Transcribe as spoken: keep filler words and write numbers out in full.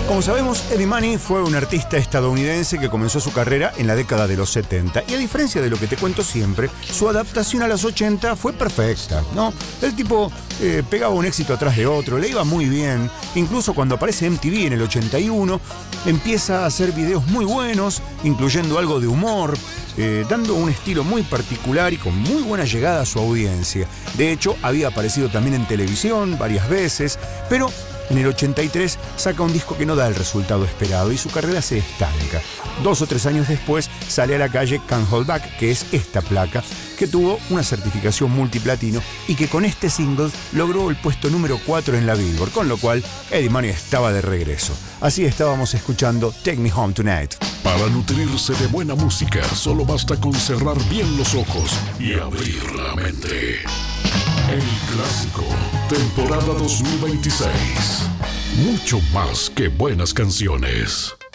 Como sabemos, Eddie Money fue un artista estadounidense que comenzó su carrera en la década de los setenta. Y a diferencia de lo que te cuento siempre, su adaptación a los ochenta fue perfecta, ¿no? El tipo eh, pegaba un éxito atrás de otro, le iba muy bien. Incluso cuando aparece M T V en el ochenta y uno, empieza a hacer videos muy buenos, incluyendo algo de humor, eh, dando un estilo muy particular y con muy buena llegada a su audiencia. De hecho, había aparecido también en televisión varias veces, pero en el ochenta y tres saca un disco que no da el resultado esperado y su carrera se estanca. Dos o tres años después sale a la calle Can't Hold Back, que es esta placa, que tuvo una certificación multiplatino y que con este single logró el puesto número cuatro en la Billboard, con lo cual Eddie Money estaba de regreso. Así estábamos escuchando Take Me Home Tonight. Para nutrirse de buena música, solo basta con cerrar bien los ojos y abrir la mente. El Clásico, temporada dos mil veintiséis. Mucho más que buenas canciones.